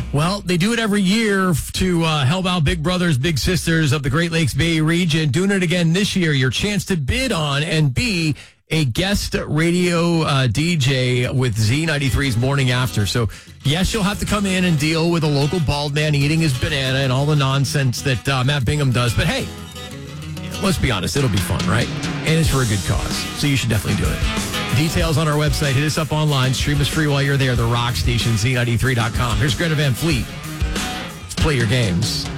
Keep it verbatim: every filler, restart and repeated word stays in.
Well, they do it every year to uh, help out big brothers, big sisters of the Great Lakes Bay region. Doing it again this year. Your chance to bid on and be a guest radio uh, D J with Z ninety-three's Morning After. So, yes, you'll have to come in and deal with a local bald man eating his banana and all the nonsense that uh, Matt Bingham does. But, hey, let's be honest, it'll be fun, right? And it's for a good cause. So you should definitely do it. Details on our website. Hit us up online. Stream us free while you're there. The Rock Station, Z ninety-three dot com. Here's Greta Van Fleet. Let's play your games.